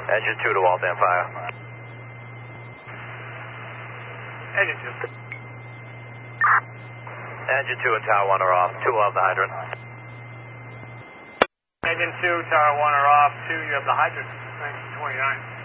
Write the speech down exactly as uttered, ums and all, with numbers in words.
Engine two to Waltham Fire. Engine two. Engine two and Tower one are off. Two of the hydrant. Engine two, Tower one are off. Two, you have the hydrant. nineteen twenty-nine.